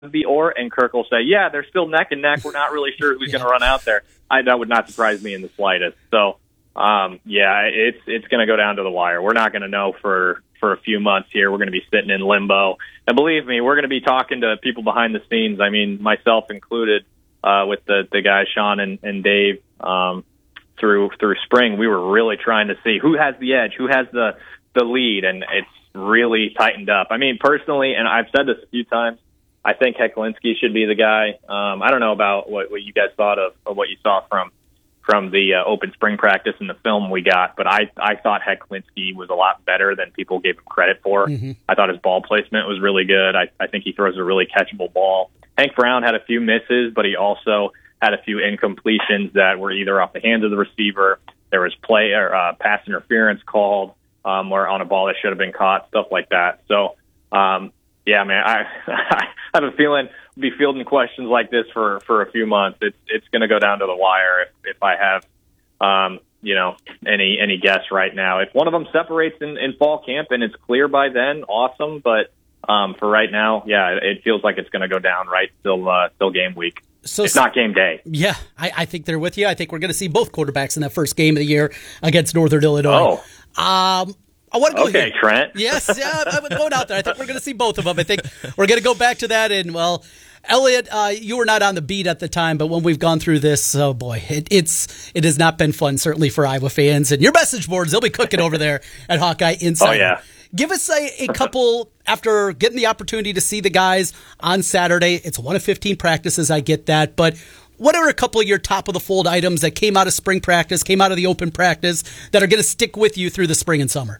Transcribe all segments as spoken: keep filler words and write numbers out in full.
be or, and Kirk will say, yeah, they're still neck and neck. We're not really sure who's yeah. going to run out there. I, that would not surprise me in the slightest. So, um, yeah, it's it's going to go down to the wire. We're not going to know for, for a few months here. We're going to be sitting in limbo. And believe me, we're going to be talking to people behind the scenes. I mean, myself included, uh, with the, the guys, Sean and, and Dave, um, through through spring. We were really trying to see who has the edge, who has the, the lead, and it's really tightened up. I mean, personally, and I've said this a few times, I think Hecklinski should be the guy. Um, I don't know about what, what you guys thought of, or what you saw from from the uh, open spring practice and the film we got, but I, I thought Hecklinski was a lot better than people gave him credit for. Mm-hmm. I thought his ball placement was really good. I, I think he throws a really catchable ball. Hank Brown had a few misses, but he also had a few incompletions that were either off the hands of the receiver, there was play or uh, pass interference called, um, or on a ball that should have been caught, stuff like that. So, um, yeah, man, I, I have a feeling we'll be fielding questions like this for, for a few months. It's it's going to go down to the wire if, if I have, um, you know, any any guess right now. If one of them separates in, in fall camp and it's clear by then, awesome. But um, for right now, yeah, it feels like it's going to go down right till uh, till game week. So it's not game day. Yeah, I, I think they're with you. I think we're going to see both quarterbacks in that first game of the year against Northern Illinois. Oh. Um, I want to go okay, here. Trent. Yes, yeah, I'm going out there. I think we're going to see both of them. I think we're going to go back to that. And, well, Elliot, uh, you were not on the beat at the time, but when we've gone through this, oh, boy, it, it's it has not been fun, certainly for Iowa fans. And your message boards, they'll be cooking over there at Hawkeye Insider. Oh, yeah. Give us a, a couple, after getting the opportunity to see the guys on Saturday. It's one of fifteen practices, I get that. But what are a couple of your top-of-the-fold items that came out of spring practice, came out of the open practice, that are going to stick with you through the spring and summer?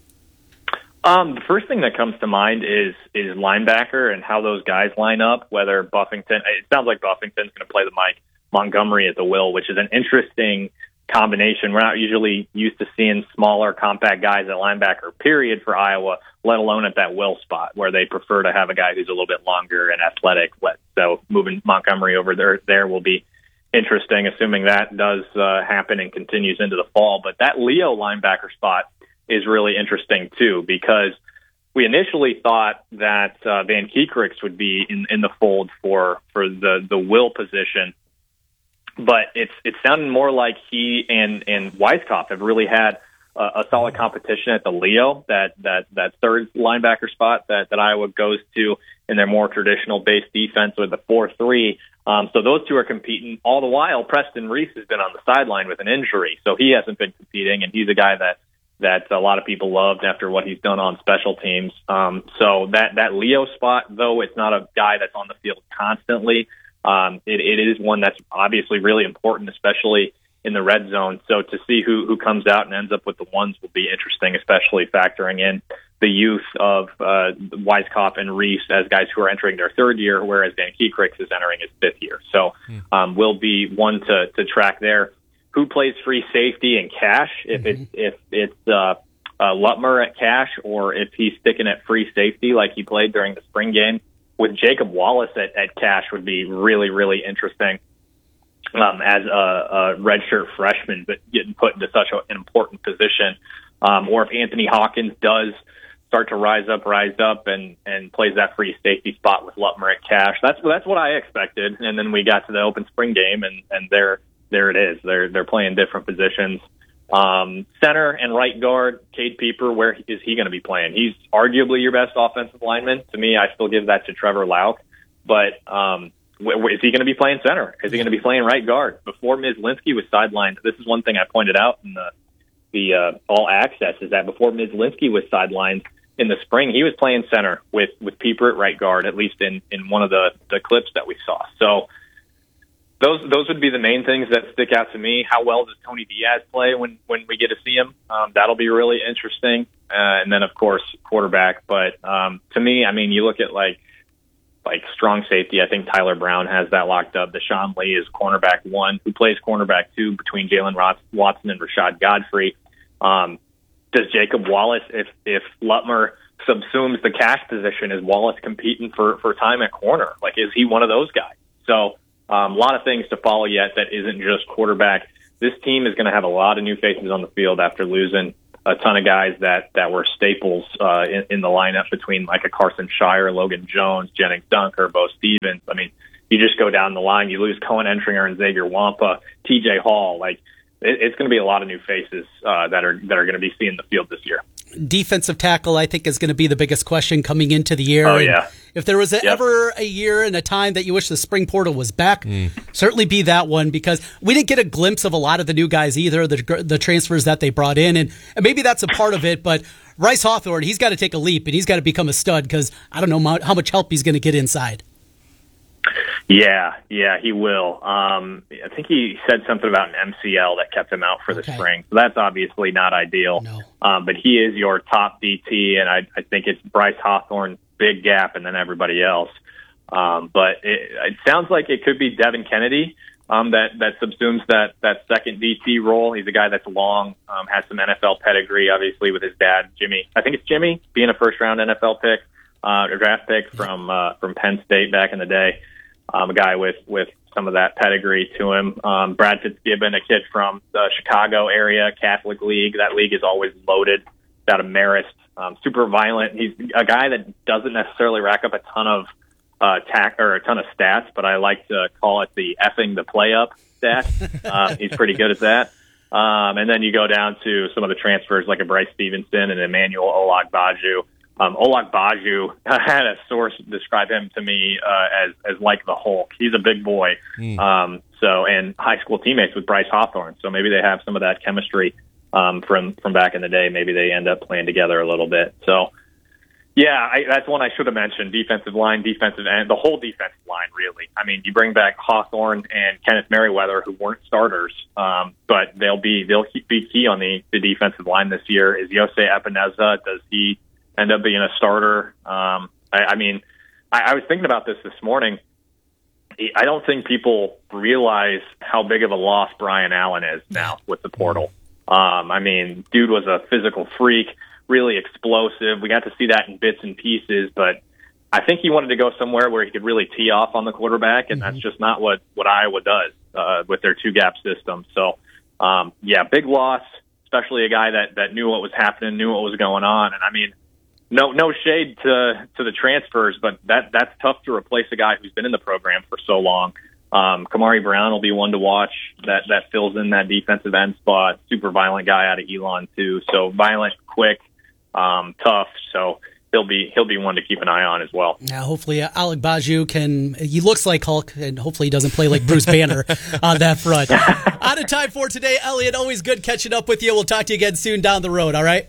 Um, the first thing that comes to mind is is linebacker and how those guys line up, whether Buffington, it sounds like Buffington's going to play the Mike Montgomery at the will, which is an interesting combination. We're not usually used to seeing smaller, compact guys at linebacker, period, for Iowa, let alone at that will spot, where they prefer to have a guy who's a little bit longer and athletic. So moving Montgomery over there, there will be interesting, assuming that does uh, happen and continues into the fall. But that Leo linebacker spot is really interesting too, because we initially thought that uh, Van Kiekrix would be in, in the fold for, for the, the will position, but it's it's sounding more like he and, and Weiskopf have really had a, a solid competition at the Leo, that, that, that third linebacker spot that, that Iowa goes to in their more traditional base defense with the four three. Um, so those two are competing. All the while, Preston Reese has been on the sideline with an injury, so he hasn't been competing, and he's a guy that that a lot of people loved after what he's done on special teams. Um, so that, that Leo spot, though it's not a guy that's on the field constantly, um, it, it is one that's obviously really important, especially in the red zone. So to see who, who comes out and ends up with the ones will be interesting, especially factoring in the youth of uh, Weiskopf and Reese as guys who are entering their third year, whereas Van Kiekrix is entering his fifth year. So um, will be one to, to track there. Who plays free safety and cash? If mm-hmm. it's if it's uh, uh, Lutmer at cash, or if he's sticking at free safety like he played during the spring game with Jacob Wallace at, at cash, would be really really interesting. Um, as a, a redshirt freshman, but getting put into such a, an important position, um, or if Anthony Hawkins does start to rise up, rise up, and and plays that free safety spot with Lutmer at cash. That's that's what I expected. And then we got to the open spring game, and and they're. There it is. They're they're playing different positions. Um, center and right guard, Cade Pieper, where is he going to be playing? He's arguably your best offensive lineman. To me, I still give that to Trevor Lauk. But um, wh- wh- is he going to be playing center? Is he going to be playing right guard? Before Myslinski was sidelined, this is one thing I pointed out in the, the uh, all access, is that before Myslinski was sidelined in the spring, he was playing center with, with Pieper at right guard, at least in, in one of the, the clips that we saw. So, Those those would be the main things that stick out to me. How well does Tony Diaz play when, when we get to see him? Um, that'll be really interesting. Uh, and then, of course, quarterback. But um, to me, I mean, you look at, like, like strong safety. I think Tyler Brown has that locked up. Deshaun Lee is cornerback one, who plays cornerback two between Jalen Watson and Rashad Godfrey. Um, does Jacob Wallace, if, if Lutmer subsumes the cash position, is Wallace competing for, for time at corner? Like, is he one of those guys? So, Um, a lot of things to follow yet that isn't just quarterback. This team is going to have a lot of new faces on the field after losing a ton of guys that, that were staples uh, in, in the lineup between like a Carson Shire, Logan Jones, Jennings Dunker, Bo Stevens. I mean, you just go down the line. You lose Cohen Entringer and Xavier Wampa, T J Hall. Like it, it's going to be a lot of new faces uh, that are that are going to be seeing the field this year. Defensive tackle, I think, is going to be the biggest question coming into the year. Oh, yeah. And if there was a, yep. ever a year and a time that you wish the spring portal was back, mm. certainly be that one, because we didn't get a glimpse of a lot of the new guys either, the the transfers that they brought in, and, and maybe that's a part of it, but Bryce Hawthorne, he's got to take a leap, and he's got to become a stud, because I don't know how much help he's going to get inside. Yeah, yeah, he will. Um, I think he said something about an M C L that kept him out for the okay. spring. So that's obviously not ideal. No. Um, but he is your top D T, and I, I think it's Bryce Hawthorne, big gap, and then everybody else. Um, but it, it sounds like it could be Devin Kennedy um, that, that subsumes that, that second D T role. He's a guy that's long, um, has some N F L pedigree, obviously, with his dad, Jimmy. I think it's Jimmy, being a first-round N F L pick, uh, or draft pick from uh, from Penn State back in the day. Um, a guy with, with some of that pedigree to him. Um, Brad Fitzgibbon, a kid from the Chicago area, Catholic League. That league is always loaded. Out of Marist, um, super violent. He's a guy that doesn't necessarily rack up a ton of uh, tack or a ton of stats, but I like to call it the effing the play up stat. Um, he's pretty good at that. Um, and then you go down to some of the transfers like a Bryce Stevenson and Emmanuel Olagbaju. Um, Olagbaju, I had a source describe him to me uh, as as like the Hulk. He's a big boy. Mm. Um, so and high school teammates with Bryce Hawthorne. So maybe they have some of that chemistry um, from from back in the day. Maybe they end up playing together a little bit. So yeah, I, that's one I should have mentioned. Defensive line, defensive end, the whole defensive line really. I mean, you bring back Hawthorne and Kenneth Merriweather, who weren't starters, um, but they'll be they'll be key on the, the defensive line this year. Is Yosei Epineza? Does he end up being a starter? Um, I, I mean, I, I was thinking about this this morning. I don't think people realize how big of a loss Brian Allen is now with the portal. Um, I mean, dude was a physical freak, really explosive. We got to see that in bits and pieces, but I think he wanted to go somewhere where he could really tee off on the quarterback, and mm-hmm. that's just not what, what Iowa does uh, with their two-gap system. So, um, yeah, big loss, especially a guy that, that knew what was happening, knew what was going on. And, I mean, No, no shade to to the transfers, but that that's tough to replace a guy who's been in the program for so long. Um, Kamari Brown will be one to watch. That that fills in that defensive end spot. Super violent guy out of Elon too. So violent, quick, um, tough. So he'll be he'll be one to keep an eye on as well. Yeah, hopefully uh, Olagbaju can. He looks like Hulk, and hopefully he doesn't play like Bruce Banner on that front. Out of time for today, Elliot. Always good catching up with you. We'll talk to you again soon down the road. All right.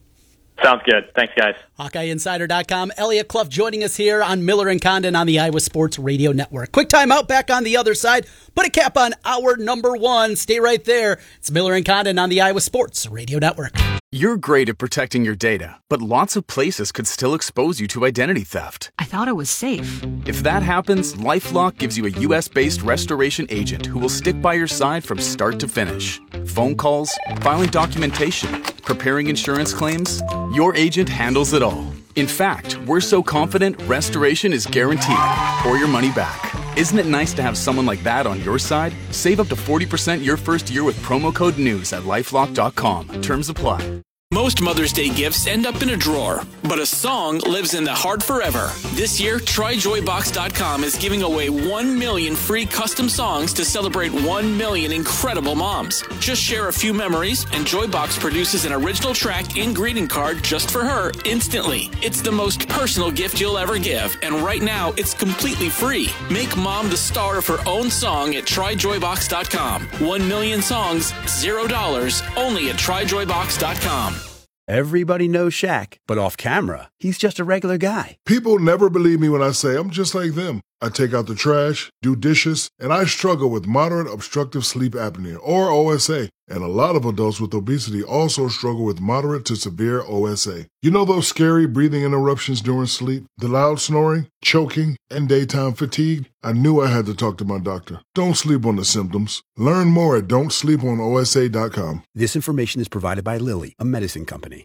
Sounds good. Thanks, guys. Hawkeye Insider dot com. Elliot Clough joining us here on Miller and Condon on the Iowa Sports Radio Network. Quick time out, back on the other side. Put a cap on hour number one. Stay right there. It's Miller and Condon on the Iowa Sports Radio Network. You're great at protecting your data, but lots of places could still expose you to identity theft. I thought it was safe. If that happens, LifeLock gives you a U S-based restoration agent who will stick by your side from start to finish. Phone calls, filing documentation, preparing insurance claims, your agent handles it all. In fact, we're so confident restoration is guaranteed or your money back. Isn't it nice to have someone like that on your side? Save up to forty percent your first year with promo code NEWS at lifelock dot com. Terms apply. Most Mother's Day gifts end up in a drawer, but a song lives in the heart forever. This year, Try Joy Box dot com is giving away one million free custom songs to celebrate one million incredible moms. Just share a few memories, and Joybox produces an original track and greeting card just for her instantly. It's the most personal gift you'll ever give, and right now, it's completely free. Make mom the star of her own song at Try Joy Box dot com. One million songs, zero dollars, only at Try Joy Box dot com. Everybody knows Shaq, but off camera, he's just a regular guy. People never believe me when I say I'm just like them. I take out the trash, do dishes, and I struggle with moderate obstructive sleep apnea, or O S A. And a lot of adults with obesity also struggle with moderate to severe O S A. You know those scary breathing interruptions during sleep, the loud snoring, choking, and daytime fatigue? I knew I had to talk to my doctor. Don't sleep on the symptoms. Learn more at don't sleep on O S A dot com. This information is provided by Lilly, a medicine company.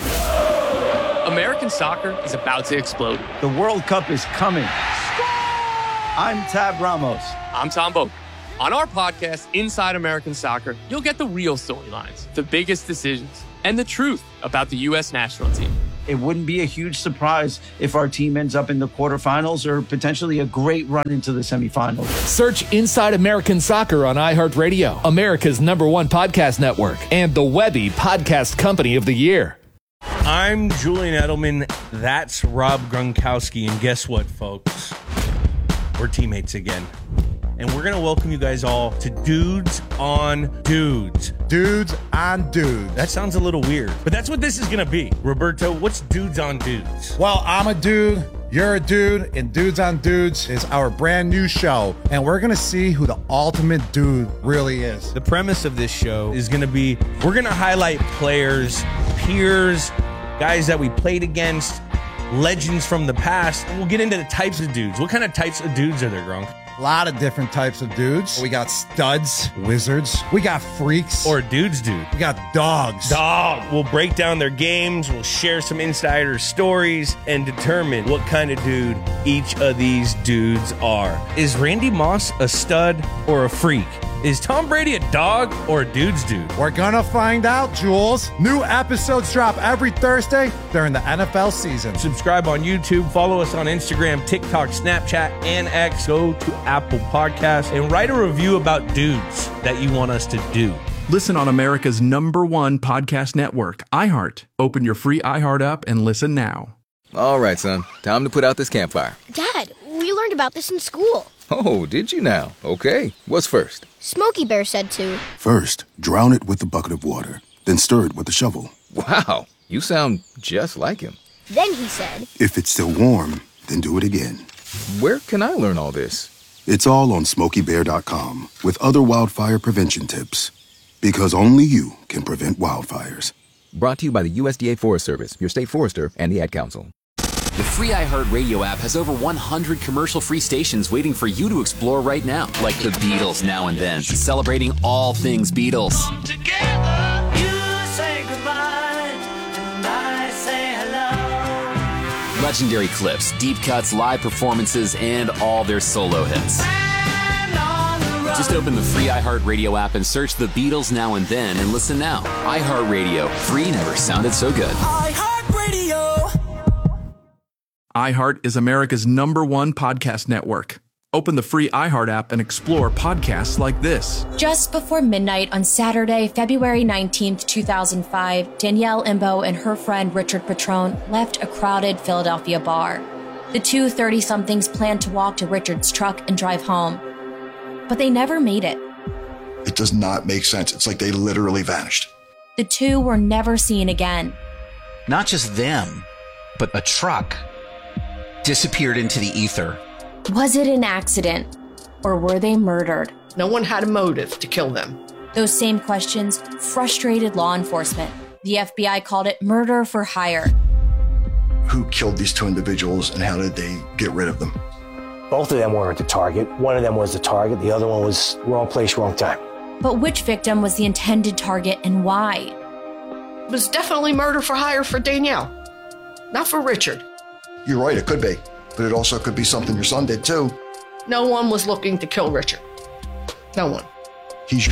American soccer is about to explode. The World Cup is coming. I'm Tab Ramos. I'm Tom Boak. On our podcast, Inside American Soccer, you'll get the real storylines, the biggest decisions, and the truth about the U S national team. It wouldn't be a huge surprise if our team ends up in the quarterfinals or potentially a great run into the semifinals. Search Inside American Soccer on iHeartRadio, America's number one podcast network, and the Webby Podcast Company of the Year. I'm Julian Edelman. That's Rob Gronkowski. And guess what, folks? We're teammates again. And we're going to welcome you guys all to Dudes on Dudes. Dudes on Dudes. That sounds a little weird, but that's what this is going to be. Roberto, what's Dudes on Dudes? Well, I'm a dude, you're a dude, and Dudes on Dudes is our brand new show. And we're going to see who the ultimate dude really is. The premise of this show is going to be, we're going to highlight players, peers, guys that we played against, legends from the past. And we'll get into the types of dudes. What kind of types of dudes are there, Gronk? A lot of different types of dudes. We got studs, wizards. We got freaks. Or dudes dude. We got dogs. Dog. We'll break down their games. We'll share some insider stories and determine what kind of dude each of these dudes are. Is Randy Moss a stud or a freak? Is Tom Brady a dog or a dude's dude? We're gonna find out, Jules. New episodes drop every Thursday during the N F L season. Subscribe on YouTube, follow us on Instagram, TikTok, Snapchat, and X. Go to Apple Podcasts and write a review about dudes that you want us to do. Listen on America's number one podcast network, iHeart. Open your free iHeart app and listen now. All right, son. Time to put out this campfire. Dad, we learned about this in school. Oh, did you now? Okay. What's first? Smokey Bear said to. First, drown it with a bucket of water, then stir it with a shovel. Wow, you sound just like him. Then he said. If it's still warm, then do it again. Where can I learn all this? It's all on smokey bear dot com with other wildfire prevention tips. Because only you can prevent wildfires. Brought to you by the U S D A Forest Service, your state forester, and the Ad Council. The free iHeartRadio app has over one hundred commercial-free stations waiting for you to explore right now. Like the Beatles Now and Then, celebrating all things Beatles. Come together, you say goodbye, and I say hello. Legendary clips, deep cuts, live performances, and all their solo hits. Just open the free iHeartRadio app and search the Beatles Now and Then and listen now. iHeartRadio. Free never sounded so good. iHeartRadio. iHeart is America's number one podcast network. Open the free iHeart app and explore podcasts like this. Just before midnight on Saturday, February nineteenth, two thousand five, Danielle Imbo and her friend Richard Patrone left a crowded Philadelphia bar. The two thirty-somethings planned to walk to Richard's truck and drive home. But they never made it. It does not make sense. It's like they literally vanished. The two were never seen again. Not just them, but a truck disappeared into the ether. Was it an accident, or were they murdered? No one had a motive to kill them. Those same questions frustrated law enforcement. The F B I called it murder for hire. Who killed these two individuals and how did they get rid of them? Both of them weren't the target. One of them was the target. The other one was wrong place, wrong time. But which victim was the intended target and why? It was definitely murder for hire for Danielle, not for Richard. You're right, it could be. But it also could be something your son did too. No one was looking to kill Richard. No one. He's...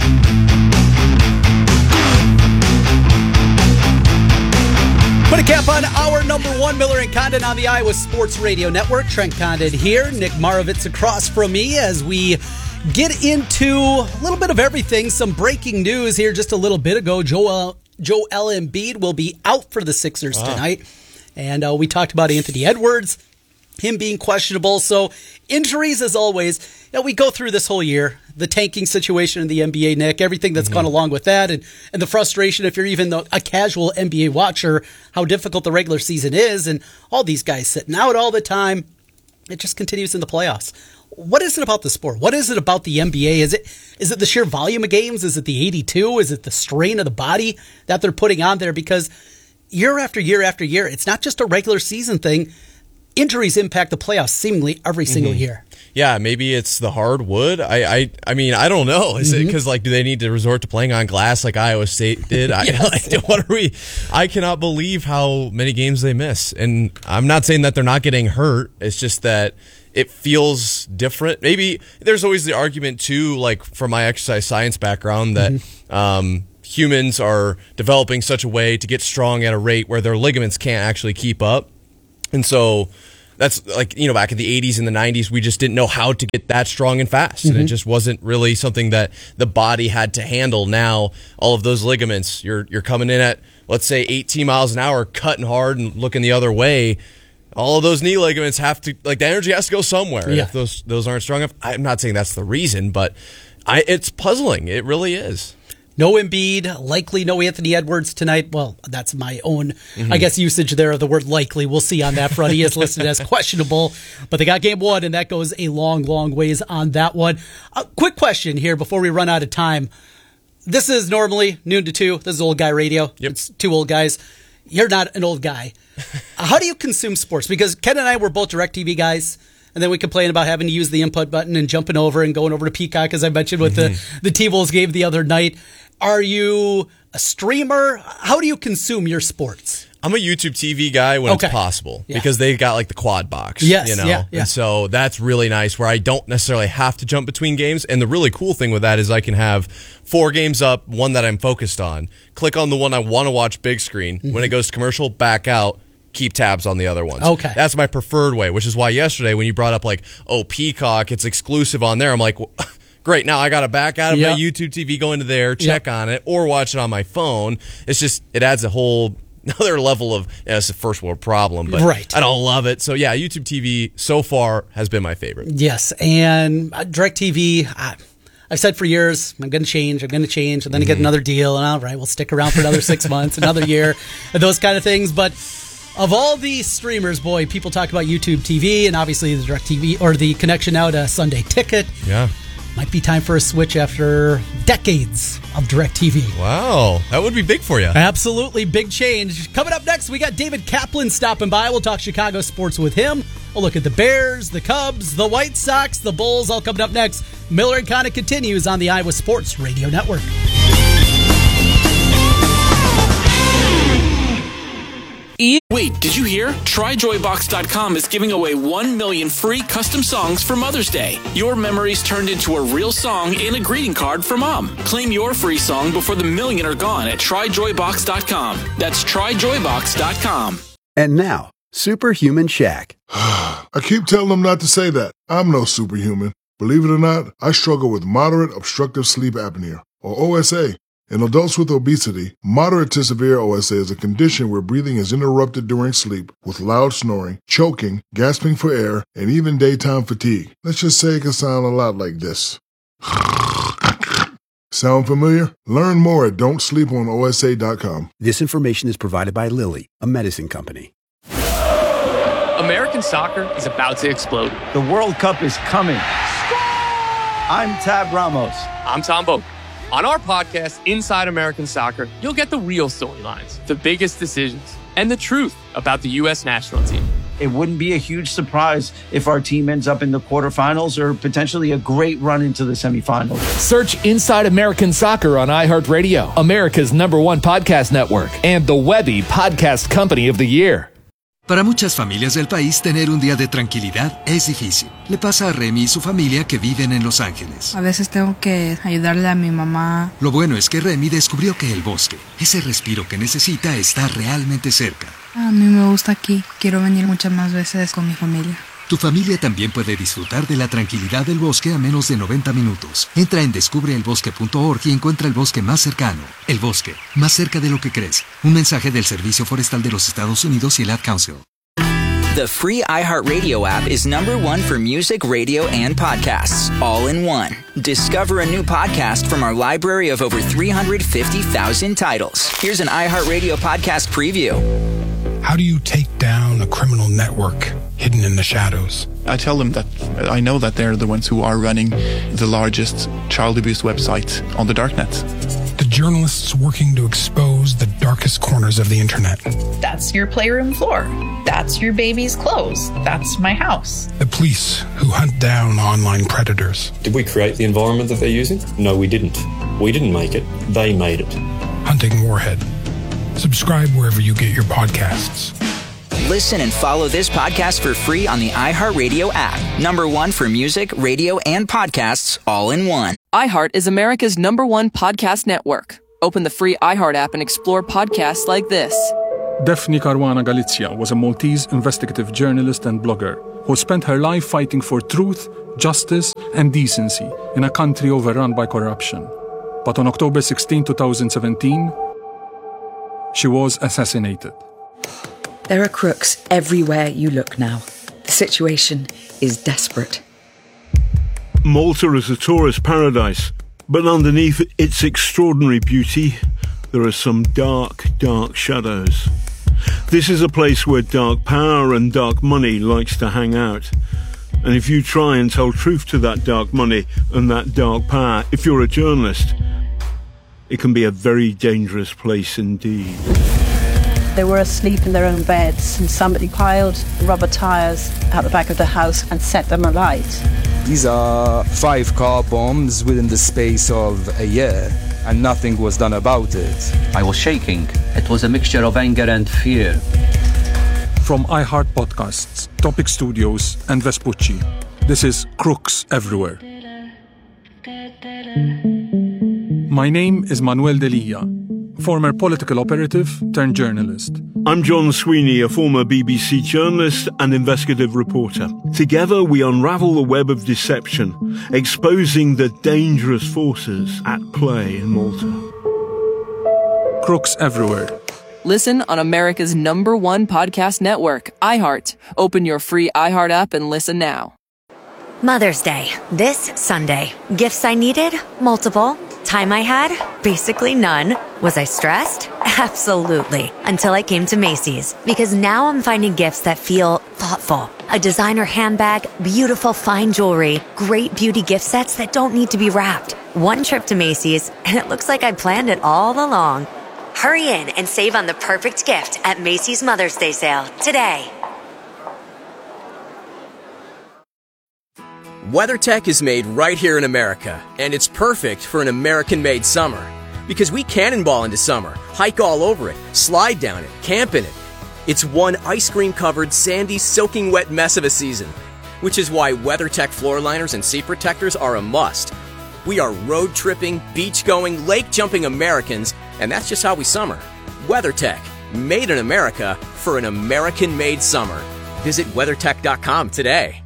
Put a cap on our number one, Miller and Condon on the Iowa Sports Radio Network. Trent Condon here, Nick Marovitz across from me as we get into a little bit of everything. Some breaking news here just a little bit ago. Joel, Joel Embiid will be out for the Sixers wow. tonight. And uh, we talked about Anthony Edwards, him being questionable. So injuries, as always, you know, we go through this whole year, the tanking situation in the N B A, Nick, everything that's mm-hmm. gone along with that, and, and the frustration if you're even a casual N B A watcher, how difficult the regular season is, and all these guys sitting out all the time. It just continues in the playoffs. What is it about the sport? What is it about the N B A? Is it is it the sheer volume of games? Is it the eighty-two? Is it the strain of the body that they're putting on there? Because year after year after year, it's not just a regular season thing. Injuries impact the playoffs seemingly every single mm-hmm. year. Yeah, maybe it's the hardwood. I, I, I mean, I don't know. Is mm-hmm. it because like, do they need to resort to playing on glass like Iowa State did? I, yes. I, what are we? I cannot believe how many games they miss. And I'm not saying that they're not getting hurt. It's just that it feels different. Maybe there's always the argument too, like from my exercise science background, that mm-hmm. um, humans are developing such a way to get strong at a rate where their ligaments can't actually keep up. And so that's like, you know, back in the eighties and the nineties, we just didn't know how to get that strong and fast. Mm-hmm. And it just wasn't really something that the body had to handle. Now, all of those ligaments, you're you're coming in at, let's say, eighteen miles an hour, cutting hard and looking the other way. All of those knee ligaments have to, like, the energy has to go somewhere. Yeah. If those those aren't strong enough, I'm not saying that's the reason, but I, it's puzzling. It really is. No Embiid, likely no Anthony Edwards tonight. Well, that's my own, Mm-hmm. I guess, usage there of the word likely. We'll see on that front. He is listed as questionable, but they got game one, and that goes a long, long ways on that one. A quick question here before we run out of time. This is normally noon to two. This is old guy radio. Yep. It's two old guys. You're not an old guy. How do you consume sports? Because Ken and I were both DirecTV guys. And then we complain about having to use the input button and jumping over and going over to Peacock, as I mentioned with mm-hmm. the, the T-Wolves game the other night. Are you a streamer? How do you consume your sports? I'm a YouTube T V guy when Okay. it's possible Yeah. because they've got like the quad box. Yes, you know? yeah, yeah. And so that's really nice where I don't necessarily have to jump between games. And the really cool thing with that is I can have four games up, one that I'm focused on, click on the one I want to watch big screen. Mm-hmm. When it goes to commercial, back out. Keep tabs on the other ones. Okay. That's my preferred way, which is why yesterday when you brought up like, oh, Peacock, it's exclusive on there. I'm like, well, great. Now I got to back out of Yep. my YouTube T V, go into there, check Yep. on it, or watch it on my phone. It's just, it adds a whole another level of, you know, it's a first world problem, but Right. I don't love it. So yeah, YouTube T V so far has been my favorite. Yes, and uh, DirecTV, I, I've said for years, I'm going to change, I'm going to change, and then I get another deal, and all right, we'll stick around for another six months, another year, and those kind of things. But of all the streamers, boy, people talk about YouTube T V, and obviously the DirecTV, or the connection now to Sunday Ticket. Yeah. Might be time for a switch after decades of DirecTV. Wow, that would be big for you. Absolutely, big change. Coming up next, we got David Kaplan stopping by. We'll talk Chicago sports with him. We'll look at the Bears, the Cubs, the White Sox, the Bulls, all coming up next. Miller and Connick continues on the Iowa Sports Radio Network. Wait, did you hear? Try Joy Box dot com is giving away one million free custom songs for Mother's Day. Your memories turned into a real song and a greeting card for Mom. Claim your free song before the million are gone at Try Joy Box dot com. That's Try Joy Box dot com. And now, Superhuman Shaq. I keep telling them not to say that. I'm no superhuman. Believe it or not, I struggle with moderate obstructive sleep apnea, or O S A. In adults with obesity, moderate to severe O S A is a condition where breathing is interrupted during sleep with loud snoring, choking, gasping for air, and even daytime fatigue. Let's just say it can sound a lot like this. Sound familiar? Learn more at don't sleep on O S A dot com. This information is provided by Lilly, a medicine company. American soccer is about to explode. The World Cup is coming. I'm Tab Ramos. I'm Tom Boak. On our podcast, Inside American Soccer, you'll get the real storylines, the biggest decisions, and the truth about the U S national team. It wouldn't be a huge surprise if our team ends up in the quarterfinals or potentially a great run into the semifinals. Search Inside American Soccer on iHeartRadio, America's number one podcast network, and the Webby Podcast Company of the Year. Para muchas familias del país, tener un día de tranquilidad es difícil. Le pasa a Remy y su familia que viven en Los Ángeles. A veces tengo que ayudarle a mi mamá. Lo bueno es que Remy descubrió que el bosque, ese respiro que necesita, está realmente cerca. A mí me gusta aquí. Quiero venir muchas más veces con mi familia. Tu familia también puede disfrutar de la tranquilidad del bosque a menos de noventa minutos. Entra en descubre el bosque punto org y encuentra el bosque más cercano. El bosque, más cerca de lo que crees. Un mensaje del Servicio Forestal de los Estados Unidos y el Ad Council. The free iHeartRadio app is number one for music, radio, and podcasts, all in one. Discover a new podcast from our library of over three hundred fifty thousand titles. Here's an iHeartRadio podcast preview. How do you take down a criminal network hidden in the shadows? I tell them that I know that they're the ones who are running the largest child abuse website on the darknet. The journalists working to expose the darkest corners of the internet. That's your playroom floor. That's your baby's clothes. That's my house. The police who hunt down online predators. Did we create the environment that they're using? No, we didn't. We didn't make it. They made it. Hunting Warhead. Subscribe wherever you get your podcasts. Listen and follow this podcast for free on the iHeartRadio app. Number one for music, radio, and podcasts, all in one. iHeart is America's number one podcast network. Open the free iHeart app and explore podcasts like this. Daphne Caruana Galizia was a Maltese investigative journalist and blogger who spent her life fighting for truth, justice, and decency in a country overrun by corruption. But on October sixteenth, twenty seventeen, she was assassinated. There are crooks everywhere you look now. The situation is desperate. Malta is a tourist paradise, but underneath its extraordinary beauty, there are some dark, dark shadows. This is a place where dark power and dark money likes to hang out. And if you try and tell truth to that dark money and that dark power, if you're a journalist, it can be a very dangerous place indeed. They were asleep in their own beds and somebody piled rubber tires out the back of the house and set them alight. These are five car bombs within the space of a year, and nothing was done about it. I was shaking. It was a mixture of anger and fear. From iHeart Podcasts, Topic Studios, and Vespucci, this is Crooks Everywhere. My name is Manuel Delia, former political operative turned journalist. I'm John Sweeney, a former B B C journalist and investigative reporter. Together we unravel the web of deception, exposing the dangerous forces at play in Malta. Crooks Everywhere. Listen on America's number one podcast network, iHeart. Open your free iHeart app and listen now. Mother's Day, this Sunday. Gifts I needed? Multiple. Time I had? Basically none. Was I stressed? Absolutely. Until I came to Macy's. Because now I'm finding gifts that feel thoughtful. A designer handbag, beautiful fine jewelry, great beauty gift sets that don't need to be wrapped. One trip to Macy's, and it looks like I planned it all along. Hurry in and save on the perfect gift at Macy's Mother's Day sale today. WeatherTech is made right here in America, and it's perfect for an American-made summer. Because we cannonball into summer, hike all over it, slide down it, camp in it. It's one ice cream-covered, sandy, soaking wet mess of a season, which is why WeatherTech floor liners and seat protectors are a must. We are road-tripping, beach-going, lake-jumping Americans, and that's just how we summer. WeatherTech, made in America for an American-made summer. Visit WeatherTech dot com today.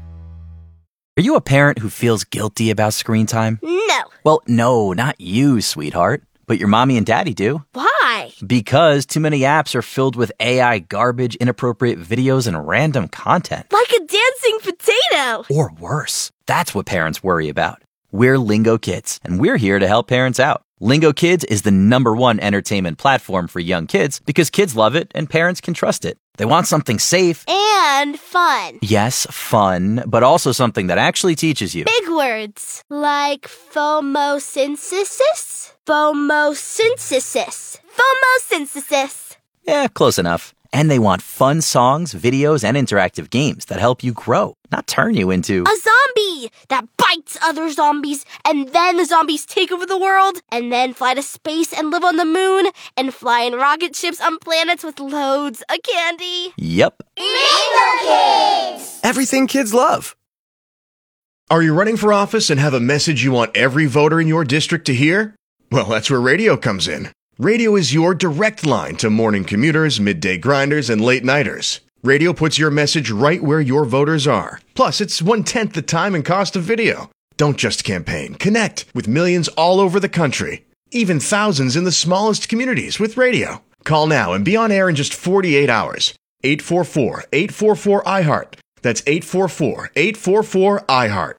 Are you a parent who feels guilty about screen time? No. Well, no, not you, sweetheart. But your mommy and daddy do. Why? Because too many apps are filled with A I garbage, inappropriate videos, and random content. Like a dancing potato. Or worse. That's what parents worry about. We're Lingo Kids, and we're here to help parents out. Lingo Kids is the number one entertainment platform for young kids because kids love it and parents can trust it. They want something safe. And fun. Yes, fun, but also something that actually teaches you. Big words like phomosynthesis. Phomosynthesis. Phomosynthesis. Yeah, close enough. And they want fun songs, videos, and interactive games that help you grow, not turn you into a zombie that bites other zombies, and then the zombies take over the world, and then fly to space and live on the moon, and fly in rocket ships on planets with loads of candy. Yep. Lingo Kids! Everything kids love. Are you running for office and have a message you want every voter in your district to hear? Well, that's where radio comes in. Radio is your direct line to morning commuters, midday grinders, and late-nighters. Radio puts your message right where your voters are. Plus, it's one-tenth the time and cost of video. Don't just campaign. Connect with millions all over the country. Even thousands in the smallest communities with radio. Call now and be on air in just forty-eight hours. eight four four, eight four four, I HEART. That's eight four four, eight four four, I HEART.